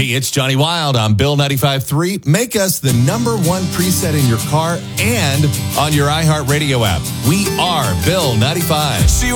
Hey, it's Johnny Wild on Bill 95.3. Make us the number one preset in your car and on your iHeartRadio app. We are Bill 95.